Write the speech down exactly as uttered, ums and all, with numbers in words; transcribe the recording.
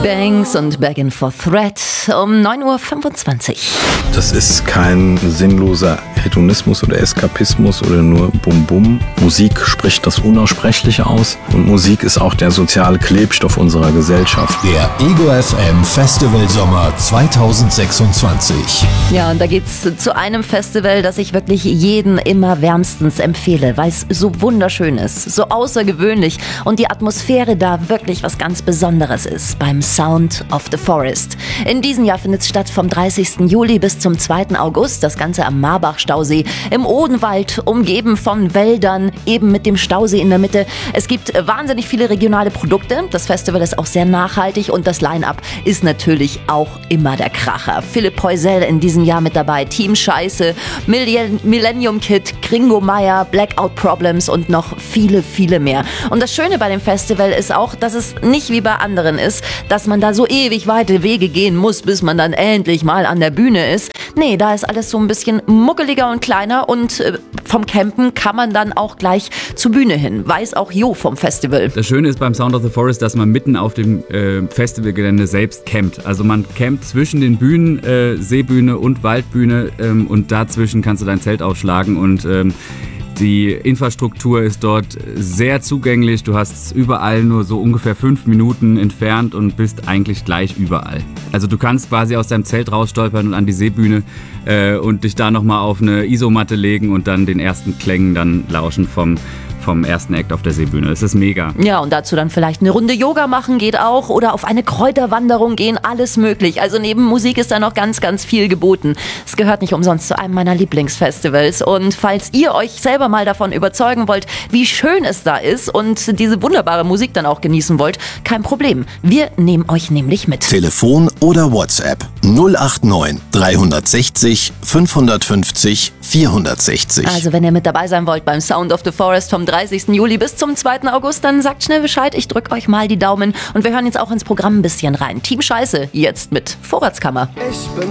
Banks und Beggin' for Threat um neun Uhr fünfundzwanzig. Das ist kein sinnloser Hedonismus oder Eskapismus oder nur Bum-Bum. Musik spricht das Unaussprechliche aus und Musik ist auch der soziale Klebstoff unserer Gesellschaft. Der Ego F M Festival Sommer zweitausendsechsundzwanzig. Ja, und da geht's zu einem Festival, das ich wirklich jeden immer wärmstens empfehle, weil es so wunderschön ist, so außergewöhnlich und die Atmosphäre da wirklich was ganz Besonderes ist, beim Sound of the Forest. In diesem Jahr findet es statt vom dreißigsten Juli bis zum zweiten August, das Ganze am Marbach-Stausee, im Odenwald, umgeben von Wäldern, eben mit dem Stausee in der Mitte. Es gibt wahnsinnig viele regionale Produkte, das Festival ist auch sehr nachhaltig und das Line-Up ist natürlich auch immer der Kracher. Philipp Heusel in diesem Jahr mit dabei, Team Scheiße, Millennium Kid, Gringo Meier, Blackout Problems und noch viele, viele mehr. Und das Schöne bei dem Festival ist auch, dass es nicht wie bei anderen ist, dass man da so ewig weite Wege gehen muss, bis man dann endlich mal an der Bühne ist. Nee, da ist alles so ein bisschen muckeliger und kleiner und äh, vom Campen kann man dann auch gleich zur Bühne hin. Weiß auch Jo vom Festival. Das Schöne ist beim Sound of the Forest, dass man mitten auf dem äh, Festivalgelände selbst campt. Also man campt zwischen den Bühnen, äh, Seebühne und Waldbühne ähm, und dazwischen kannst du dein Zelt aufschlagen und ähm, die Infrastruktur ist dort sehr zugänglich. Du hast überall nur so ungefähr fünf Minuten entfernt und bist eigentlich gleich überall. Also du kannst quasi aus deinem Zelt rausstolpern und an die Seebühne äh, und dich da nochmal auf eine Isomatte legen und dann den ersten Klängen dann lauschen vom vom ersten Act auf der Seebühne. Es ist mega. Ja, und dazu dann vielleicht eine Runde Yoga machen geht auch oder auf eine Kräuterwanderung gehen, alles möglich. Also neben Musik ist da noch ganz, ganz viel geboten. Es gehört nicht umsonst zu einem meiner Lieblingsfestivals. Und falls ihr euch selber mal davon überzeugen wollt, wie schön es da ist und diese wunderbare Musik dann auch genießen wollt, kein Problem. Wir nehmen euch nämlich mit. Telefon oder WhatsApp null acht neun drei sechs null fünf fünf null vier sechs null. Also wenn ihr mit dabei sein wollt beim Sound of the Forest vom dreißigsten Juli bis zum zweiten August, dann sagt schnell Bescheid, ich drück euch mal die Daumen und wir hören jetzt auch ins Programm ein bisschen rein. Team Scheiße, jetzt mit Vorratskammer. Ich bin